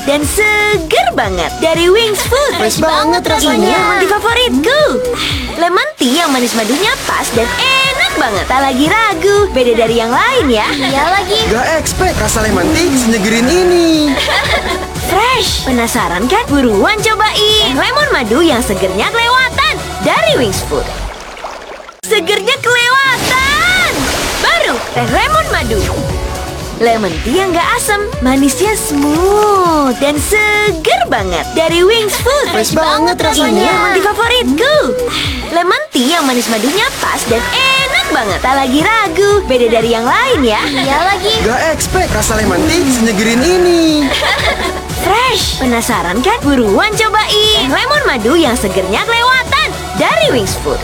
dan seger banget dari Wings Food. Fresh banget rasanya. Ini yang favoritku. Lemon tea yang manis madunya pas dan enak banget. Tak lagi ragu, beda dari yang lain ya. Iya lagi. Gak expect rasa lemon tea senyegerin ini. Fresh. Penasaran kan? Buruan cobain. Lemon madu yang segernya kelewatan dari Wings Food. Segernya kelewatan. Baru teh lemon madu. Lemon tea yang gak asam, manisnya smooth dan seger banget dari Wings Food. Fresh banget rasanya. Ini yang favoritku. Lemon tea yang manis madunya pas dan enak banget. Tak lagi ragu, beda dari yang lain ya. Iya lagi. Gak expect rasa lemon tea senyegerin ini. Fresh. Penasaran kan? Buruan cobain. Lemon madu yang segernya kelewatan dari Wings Food.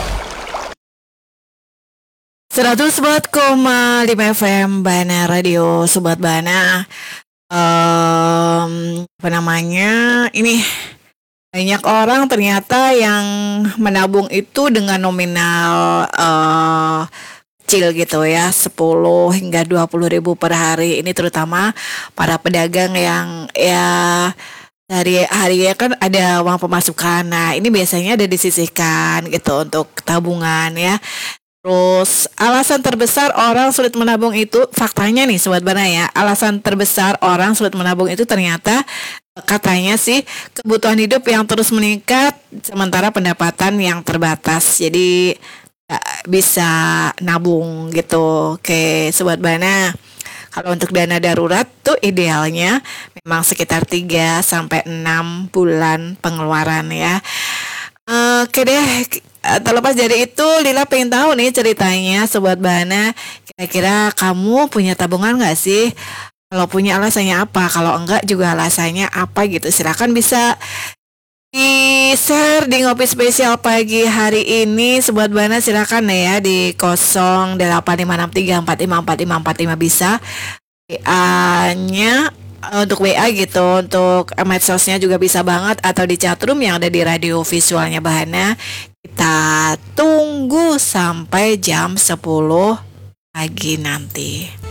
104,5 FM Bana Radio, Sobat Bana. Apa namanya? Ini banyak orang ternyata yang menabung itu dengan nominal kecil gitu ya, 10 hingga 20 ribu per hari. Ini terutama para pedagang yang ya dari harinya kan ada uang pemasukan. Nah, ini biasanya ada disisihkan gitu untuk tabungan ya. Terus alasan terbesar orang sulit menabung itu, faktanya nih Sobat Bana ya, alasan terbesar orang sulit menabung itu ternyata katanya sih kebutuhan hidup yang terus meningkat sementara pendapatan yang terbatas. Jadi gak bisa nabung gitu. Oke Sobat Bana, kalau untuk dana darurat tuh idealnya memang sekitar 3 sampai 6 bulan pengeluaran ya. Oke deh, terlepas dari itu Lila pengen tahu nih ceritanya Sobat Bana. Kira-kira kamu punya tabungan gak sih? Kalau punya alasannya apa? Kalau enggak juga alasannya apa gitu. Silakan bisa di-share di Ngopi Spesial pagi hari ini Sobat Bana. Silakan ya di 085634545445 bisa WA-nya untuk WA gitu, untuk medsosnya juga bisa banget, atau di chatroom yang ada di radio visualnya Bahana. Kita tunggu sampai jam 10 pagi nanti.